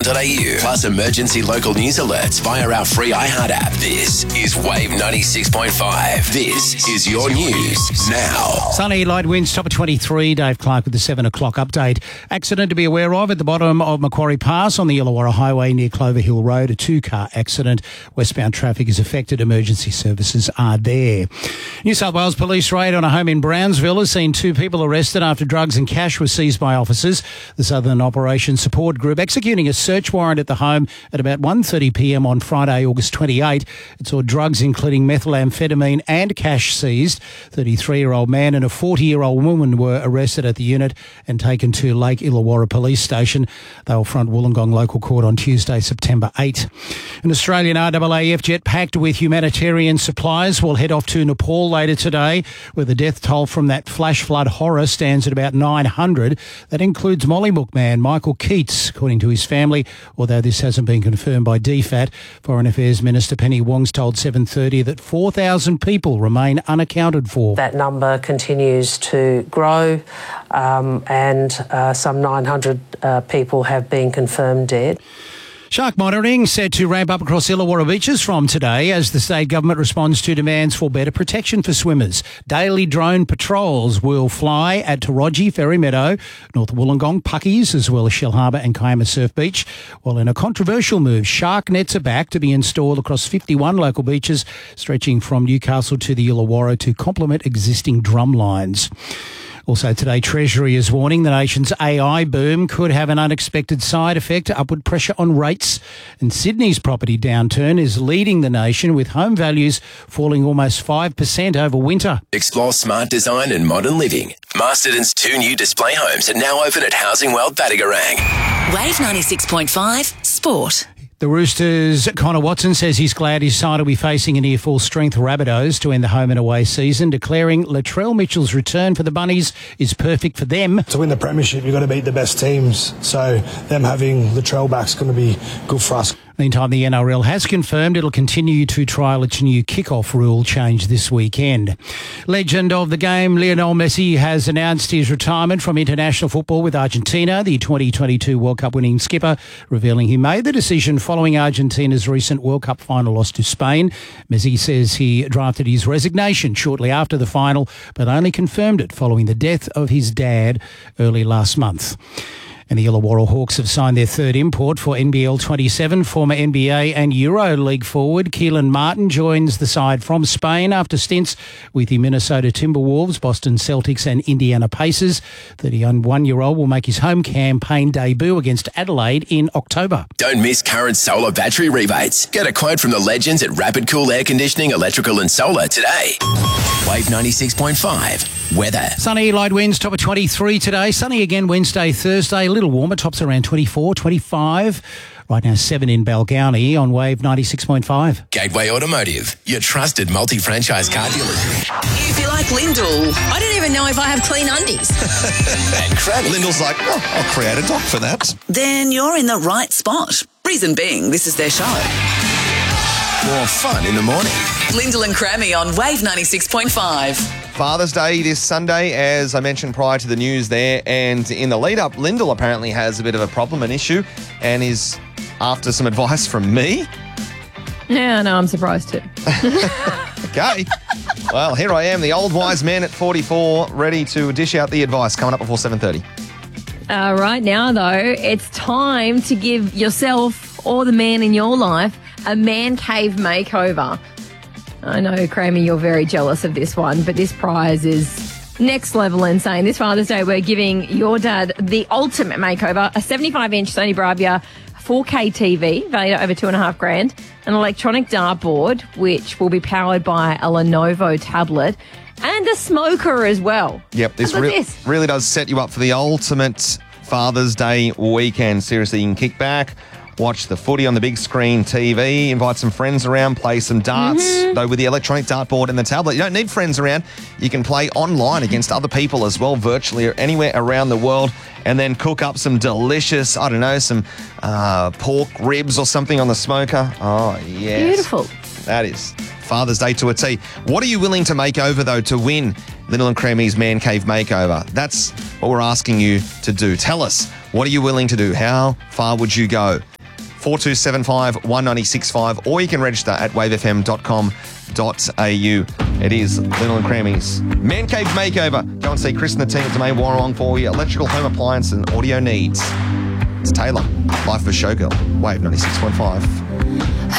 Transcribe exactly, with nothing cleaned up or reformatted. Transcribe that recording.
dot a u. Plus emergency local news alerts via our free iHeart app. This is Wave ninety-six point five. This is your news now. Sunny, light winds, top of twenty-three. Dave Clark with the seven o'clock update. Accident to be aware of at the bottom of Macquarie Pass on the Illawarra Highway near Clover Hill Road. A two-car accident. Westbound traffic is affected. Emergency services are there. New South Wales Police raid on a home in Brownsville has seen two people arrested after drugs and cash were seized by officers. The Southern Operation Support Group executing a search warrant at the home at about one thirty p m on Friday, August twenty-eighth. It saw drugs including methamphetamine and cash seized. thirty-three-year-old man and a forty-year-old woman were arrested at the unit and taken to Lake Illawarra Police Station. They will front Wollongong Local Court on Tuesday, September eighth. An Australian R A A F jet packed with humanitarian supplies will head off to Nepal later today, where the death toll from that flash flood horror stands at about nine hundred. That includes Mollymook man Michael Keats, according to his family, although this hasn't been confirmed by D FAT. Foreign Affairs Minister Penny Wong's told seven thirty that four thousand people remain unaccounted for. That number continues to grow um, and uh, some nine hundred uh, people have been confirmed dead. Shark monitoring set to ramp up across Illawarra beaches from today as the state government responds to demands for better protection for swimmers. Daily drone patrols will fly at Taroji, Ferry Meadow, North Wollongong, Puckies, as well as Shell Harbour and Kiama Surf Beach. While in a controversial move, shark nets are back to be installed across fifty-one local beaches, stretching from Newcastle to the Illawarra to complement existing drum lines. Also today, Treasury is warning the nation's A I boom could have an unexpected side effect, upward pressure on rates. And Sydney's property downturn is leading the nation, with home values falling almost five percent over winter. Explore smart design and modern living. Masterton's two new display homes are now open at Housing World Battigarang. Wave ninety-six point five Sport. The Roosters' Connor Watson says he's glad his side will be facing a near full-strength Rabbitohs to end the home and away season, declaring Latrell Mitchell's return for the Bunnies is perfect for them. To win the premiership, you've got to beat the best teams, so them having Latrell back is going to be good for us. Meantime, the N R L has confirmed it'll continue to trial its new kick-off rule change this weekend. Legend of the game, Lionel Messi, has announced his retirement from international football with Argentina, the twenty twenty-two World Cup winning skipper, revealing he made the decision following Argentina's recent World Cup final loss to Spain. Messi says he drafted his resignation shortly after the final, but only confirmed it following the death of his dad early last month. And the Illawarra Hawks have signed their third import for N B L twenty-seven. Former N B A and Euro League forward Keelan Martin joins the side from Spain after stints with the Minnesota Timberwolves, Boston Celtics and Indiana Pacers. thirty-one-year-old will make his home campaign debut against Adelaide in October. Don't miss current solar battery rebates. Get a quote from the legends at Rapid Cool Air Conditioning, Electrical and Solar today. Wave ninety-six point five. Weather. Sunny, light winds, top of twenty-three today. Sunny again Wednesday, Thursday. A little warmer, tops around twenty-four, twenty-five. Right now, seven in Balgownie on Wave ninety-six point five. Gateway Automotive, your trusted multi-franchise car dealership. If you like Lyndall, I don't even know if I have clean undies. And Craddock. Lyndall's like, oh, I'll create a doc for that. Then you're in the right spot. Reason being, this is their show. More fun in the morning. Lyndall and Crammy on Wave ninety-six point five. Father's Day this Sunday, as I mentioned prior to the news there, and in the lead-up, Lyndall apparently has a bit of a problem, an issue, and is after some advice from me. Yeah, no, I'm surprised too. Okay. Well, here I am, the old wise man at forty-four, ready to dish out the advice coming up before seven thirty. Uh, right now, though, it's time to give yourself or the man in your life a man cave makeover. I know, Crammy, you're very jealous of this one, but this prize is next level insane. This Father's Day, we're giving your dad the ultimate makeover, a seventy-five inch Sony Bravia four K T V, valued at over two and a half grand, an electronic dartboard, which will be powered by a Lenovo tablet, and a smoker as well. Yep, this, How about re- this? really does set you up for the ultimate Father's Day weekend. Seriously, you can kick back, watch the footy on the big screen T V, invite some friends around, play some darts. Mm-hmm. Though with the electronic dartboard and the tablet, you don't need friends around. You can play online against other people as well, virtually or anywhere around the world, and then cook up some delicious, I don't know, some uh, pork ribs or something on the smoker. Oh, yes. Beautiful. That is Father's Day to a T. What are you willing to make over, though, to win Lyndall and Creamy's Man Cave Makeover? That's what we're asking you to do. Tell us, what are you willing to do? How far would you go? four two seven five, one nine six five, or you can register at wave f m dot com dot a u. It is Little and Crammy's Man Cave Makeover. Go and see Chris and the team at Domain Warrawong for your electrical, home appliance and audio needs. It's Taylor, Life of a Showgirl, Wave ninety-six point five.